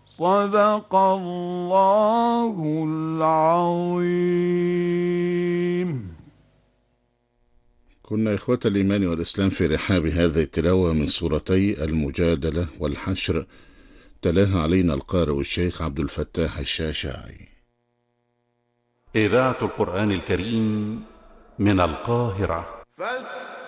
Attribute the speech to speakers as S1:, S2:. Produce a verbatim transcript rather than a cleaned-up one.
S1: صدق الله العظيم.
S2: كنا إخوة الإيمان والإسلام في رحاب هذه التلاوة من سورتي المجادلة والحشر، تلاها علينا القارئ الشيخ عبد الفتاح الشاشاعي.
S3: إذاعة القرآن الكريم من القاهرة.